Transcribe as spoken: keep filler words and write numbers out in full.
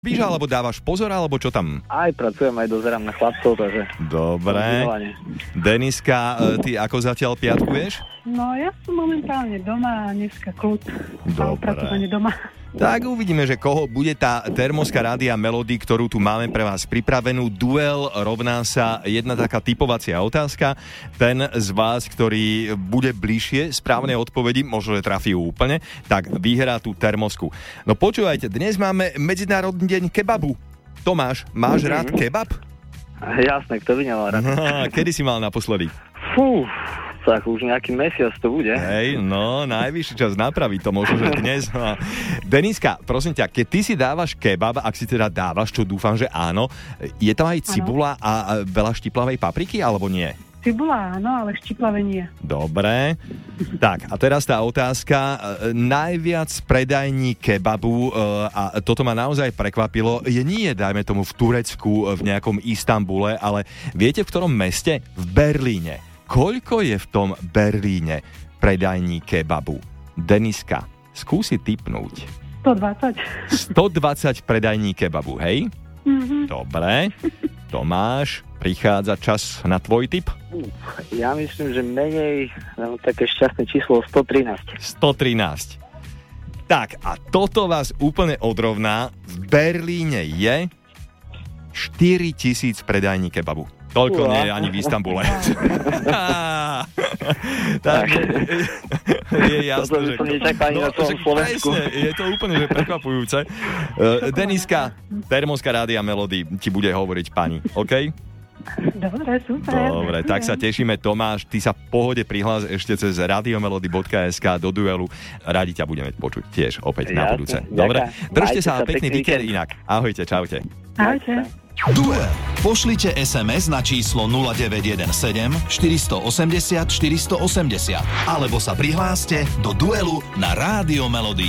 Víš, alebo dávaš pozor, alebo čo tam? Aj pracujem, aj dozerám na chlapcov, takže... Dobre. Deniska, ty ako zatiaľ piatkuješ? No, ja som momentálne doma a dneska kľud. Dobre. Pracovanie doma. Tak uvidíme, že koho bude tá termoská Rádia Melody, ktorú tu máme pre vás pripravenú. Duel rovná sa jedna taká typovacia otázka. Ten z vás, ktorý bude bližšie správnej odpovedi, možno, že trafí úplne, tak vyhrá tú termosku. No počúvajte, dnes máme Medzinárodný deň kebabu. Tomáš, máš mm-hmm. rád kebab? Jasné, kto by nemal rád. Kedy si mal naposledy? Fú, tak už nejaký mesiac to bude. Hej, no, najvyšší čas napraviť to možno, že dnes. Deniska, prosím ťa, keď ty si dávaš kebab, ak si teda dávaš, čo dúfam, že áno, je tam aj cibula a veľa štiplavej papriky, alebo nie? Cibula áno, ale štiplavé nie. Dobre. Tak, a teraz tá otázka. Najviac predajní kebabu, a toto ma naozaj prekvapilo, je nie, dajme tomu, v Turecku, v nejakom Istanbule, ale viete, v ktorom meste? V Berlíne. Koľko je v tom Berlíne predajní kebabu? Deniska, skúsi tipnúť. stodvadsať. stodvadsať predajní kebabu, hej? Mm-hmm. Dobre. Tomáš, prichádza čas na tvoj tip? Ja myslím, že menej, no, také šťastné číslo sto trinásť. sto trinásť. Tak, a toto vás úplne odrovná. V Berlíne je štyritisíc predajní kebabu. Toľko nie je ani v Istanbule. Tak je jasné, že... To som nečakal ani na tom Slovensku. Presne, je to úplne že prekvapujúce. Uh, Deniska, termoská Rádia Melody ti bude hovoriť pani, OK? Dobre, super. Dobre, tak sa tešíme. Tomáš, ty sa v pohode prihlás ešte cez radiomelody bodka es ká do duelu. Radi ťa budeme počuť tiež opäť na budúce. Dobre, držte sa a pekný víkend inak. Ahojte, čaute. Ahojte. Duel. Pošlite es em es na číslo nula deväť jeden sedem štyri osem nula štyri osem nula alebo sa prihláste do duelu na rádio melody